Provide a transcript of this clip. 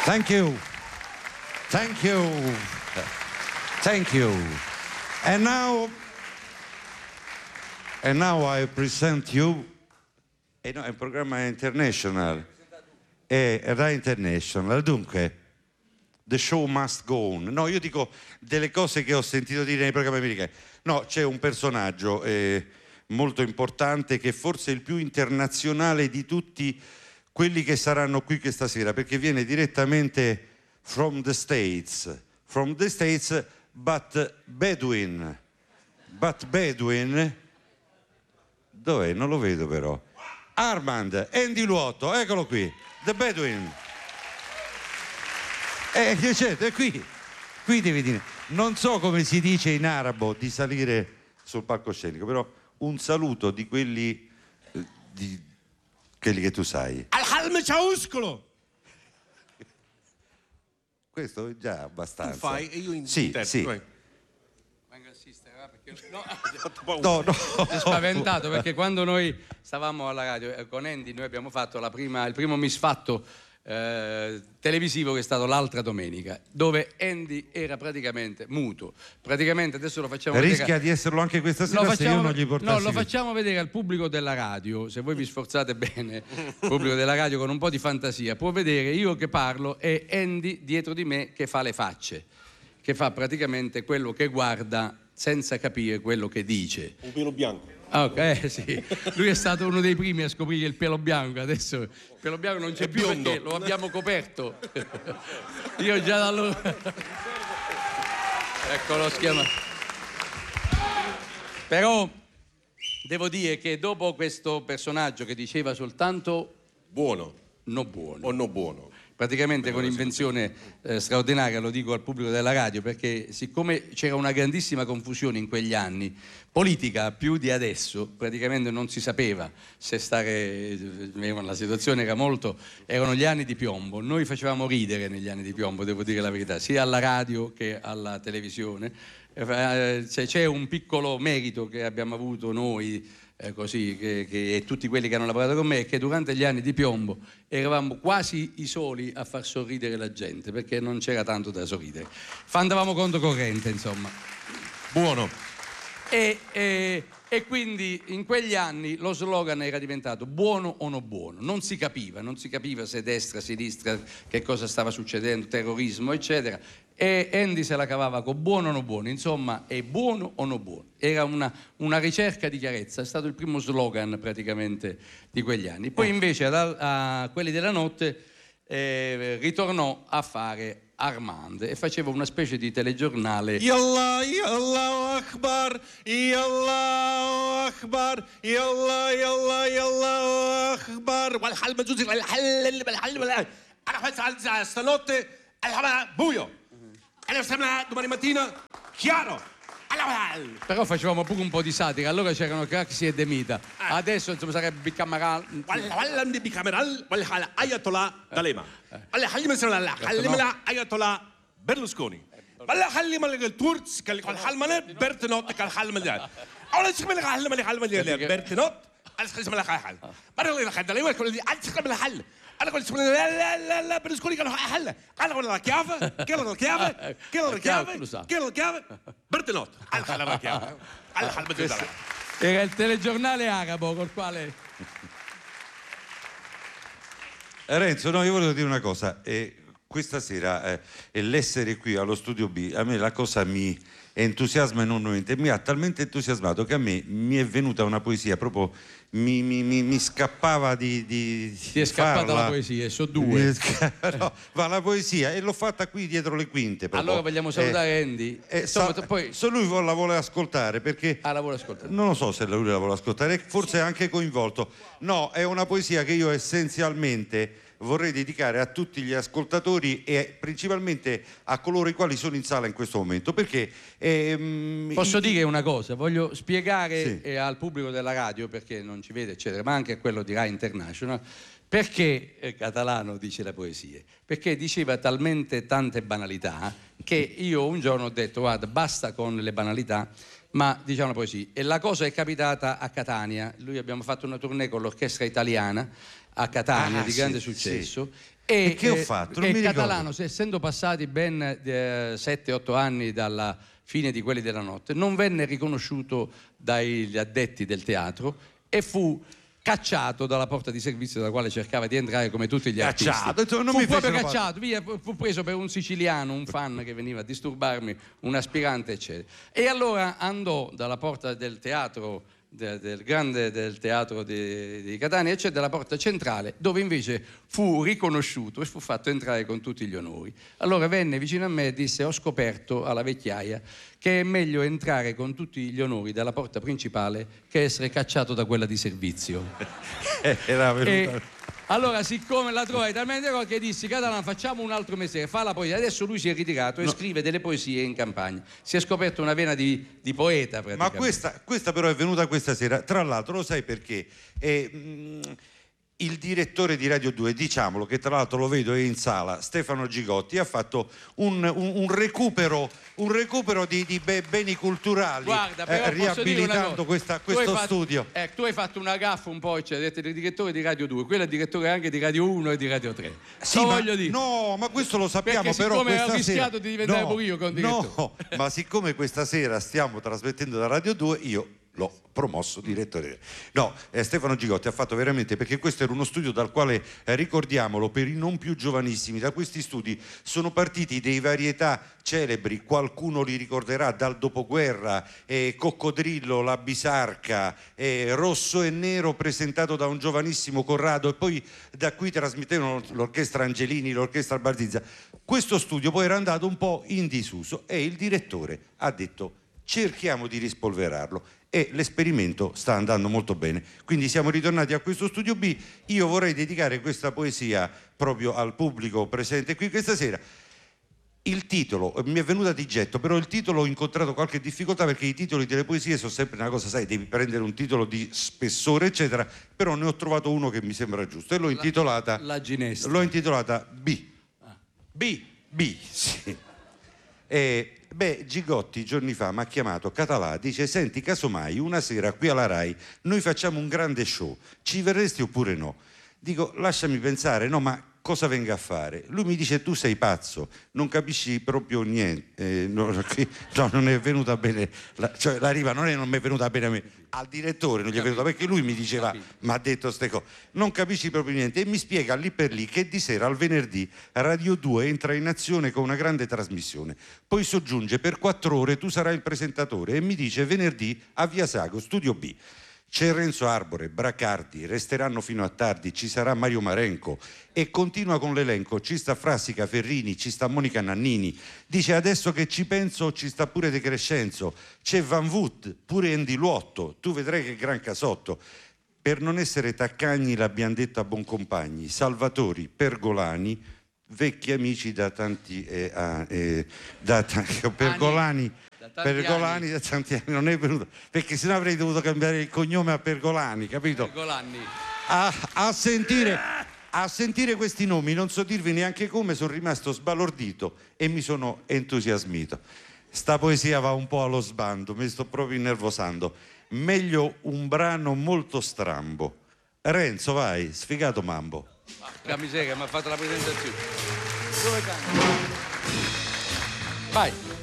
Thank you. Thank you. Thank you. And now I present you. No, è un programma international. È Rai International. Dunque, the show must go on. No, io dico delle cose che ho sentito dire nei programmi americani. No, c'è un personaggio molto importante che forse è il più internazionale di tutti quelli che saranno qui questa sera, perché viene direttamente from the States, but Bedouin, dov'è? Non lo vedo però. Armand Endiluotto, eccolo qui, the Bedouin. Certo, è qui devi dire. Non so come si dice in arabo di salire sul palcoscenico, però un saluto di quelli che tu sai. Al-Halm Ciauscolo! Questo è già abbastanza. Tu fai e io interpreto. Sì. Venga a assistere, perché No. È spaventato perché quando noi stavamo alla radio con Andy noi abbiamo fatto il primo misfatto televisivo che è stato l'altra domenica, dove Andy era praticamente muto. Praticamente adesso lo facciamo vedere. Rischia di esserlo anche questa sera se io non gli portassi. No, lo facciamo vedere al pubblico della radio. Se voi vi sforzate bene, il pubblico della radio con un po' di fantasia può vedere io che parlo e Andy dietro di me che fa le facce, che fa praticamente quello che guarda senza capire quello che dice. Un pelo bianco. Ok, sì. Lui è stato uno dei primi a scoprire il pelo bianco. Adesso il pelo bianco non c'è più perché lo abbiamo coperto. Io già da allora. Ecco lo schema. Però devo dire che dopo questo personaggio che diceva soltanto buono, no buono, o no buono, praticamente con invenzione straordinaria, lo dico al pubblico della radio, perché siccome c'era una grandissima confusione in quegli anni, politica più di adesso, praticamente non si sapeva se stare, la situazione erano gli anni di piombo, noi facevamo ridere negli anni di piombo, devo dire la verità, sia alla radio che alla televisione. C'è un piccolo merito che abbiamo avuto noi, così e tutti quelli che hanno lavorato con me, è che durante gli anni di piombo eravamo quasi i soli a far sorridere la gente, perché non c'era tanto da sorridere, andavamo conto corrente, insomma. buono. E quindi in quegli anni lo slogan era diventato buono o no buono, non si capiva se destra, sinistra, che cosa stava succedendo, terrorismo eccetera, e Andy se la cavava con buono o no buono, insomma è buono o no buono, era una ricerca di chiarezza, è stato il primo slogan praticamente di quegli anni. Poi invece a quelli della notte ritornò a fare Armand e faceva una specie di telegiornale. Yallah, Allahu Akbar, Yallahu Akbar, Yallah, Yallah, Yallahu Akbar. Stanotte buio. Domani mattina chiaro. Però facevamo pure un po' di satira, allora c'erano Craxi e Demita, adesso insomma sarebbe bicameral. Bicameral, Ayatollah D'Alema, Ayatollah Berlusconi, il Turz, Bertenotte, انا قلت لا لا لا برسكولي قالوا حل قالوا ولا كيافه قالوا الكيافه برتنوت على الكيافه على الحلبة. Era il telegiornale arabo col quale Renzo, no, io volevo dire una cosa, questa sera l'essere qui allo Studio B, a me la cosa mi entusiasma enormemente, mi ha talmente entusiasmato che a me mi è venuta una poesia, proprio mi scappava di ti è scappata farla. La poesia, so due. No, ma la poesia, e l'ho fatta qui dietro le quinte proprio. Allora vogliamo salutare Andy. Poi se lui la vuole ascoltare, perché la vuole ascoltare, non lo so se lui la vuole ascoltare, forse è anche coinvolto. No, è una poesia che io essenzialmente vorrei dedicare a tutti gli ascoltatori e principalmente a coloro i quali sono in sala in questo momento, perché posso dire una cosa, voglio spiegare al pubblico della radio, perché non ci vede eccetera, ma anche a quello di Rai International, perché Catalano dice la poesia, perché diceva talmente tante banalità che io un giorno ho detto guarda basta con le banalità, ma diciamo la poesia. E la cosa è capitata a Catania, abbiamo fatto una tournée con l'orchestra italiana a Catania di grande sì, successo. sì. E che ho fatto? Non mi ricordo. Catalano, essendo passati ben 7-8 anni dalla fine di Quelli della Notte, non venne riconosciuto dagli addetti del teatro e fu cacciato dalla porta di servizio dalla quale cercava di entrare come tutti gli artisti. Fu proprio cacciato, via, fu preso per un siciliano, un fan che veniva a disturbarmi, un aspirante, eccetera. E allora andò dalla porta del teatro, del teatro di Catania, eccetera, dalla porta centrale, dove invece fu riconosciuto e fu fatto entrare con tutti gli onori. Allora venne vicino a me e disse: ho scoperto alla vecchiaia che è meglio entrare con tutti gli onori dalla porta principale che essere cacciato da quella di servizio. Allora, siccome la trovai talmente cosa che dissi: Catalano, facciamo un altro mestiere, fa la poesia. Adesso lui si è ritirato e scrive delle poesie in campagna. Si è scoperto una vena di poeta praticamente. Ma questa però è venuta questa sera. Tra l'altro, lo sai perché? Il direttore di Radio 2, diciamolo, che tra l'altro lo vedo è in sala, Stefano Gigotti, ha fatto un recupero di beni culturali. Guarda, però riabilitando questo studio. Tu hai fatto una gaffa un po', cioè, hai detto il direttore di Radio 2, quello è il direttore anche di Radio 1 e di Radio 3. Sì, voglio dire. No, ma questo lo sappiamo, perché però siccome ho rischiato di diventare pure io con direttore. No, ma siccome questa sera stiamo trasmettendo da Radio 2, io l'ho promosso direttore. No, Stefano Gigotti ha fatto veramente, perché questo era uno studio dal quale, ricordiamolo, per i non più giovanissimi, da questi studi sono partiti dei varietà celebri, qualcuno li ricorderà dal dopoguerra, Coccodrillo, La Bisarca, Rosso e Nero presentato da un giovanissimo Corrado, e poi da qui trasmettevano l'orchestra Angelini, l'orchestra Bardizza. Questo studio poi era andato un po' in disuso e il direttore ha detto: cerchiamo di rispolverarlo, e l'esperimento sta andando molto bene. Quindi siamo ritornati a questo studio B. Io vorrei dedicare questa poesia proprio al pubblico presente qui questa sera. Il titolo mi è venuta di getto, però il titolo ho incontrato qualche difficoltà, perché i titoli delle poesie sono sempre una cosa, sai, devi prendere un titolo di spessore eccetera, però ne ho trovato uno che mi sembra giusto e l'ho intitolata La Ginestra. L'ho intitolata B. B, sì. Gigotti giorni fa mi ha chiamato Català, dice: senti, casomai una sera qui alla Rai noi facciamo un grande show, ci verresti oppure no? Dico: lasciami pensare. No, ma cosa venga a fare? Lui mi dice: tu sei pazzo, non capisci proprio niente. No, non è venuta bene cioè la riva non mi è venuta bene a me, al direttore non gli è venuta, perché lui mi diceva, mi ha detto ste cose, non capisci proprio niente, e mi spiega lì per lì che di sera al venerdì Radio 2 entra in azione con una grande trasmissione, poi soggiunge per 4 ore, tu sarai il presentatore, e mi dice: venerdì a Via Sago, studio B. C'è Renzo Arbore, Bracardi, resteranno fino a tardi, ci sarà Mario Marenco, e continua con l'elenco: ci sta Frassica, Ferrini, ci sta Monica Nannini, dice: adesso che ci penso ci sta pure De Crescenzo, c'è Van Voot, pure Andy Luotto, tu vedrai che gran casotto. Per non essere taccagni l'abbiamo detto a Boncompagni, Salvatori, Pergolani, vecchi amici da tanti Pergolani. Pergolani da tanti anni non è venuto, perché sennò avrei dovuto cambiare il cognome a Pergolani, capito? Pergolani. A sentire questi nomi, non so dirvi neanche come, sono rimasto sbalordito e mi sono entusiasmito. Sta poesia va un po' allo sbando, mi sto proprio innervosando. Meglio un brano molto strambo. Renzo, vai, sfigato mambo. Porca miseria, mi ha fatto la presentazione. Dove canta? Vai.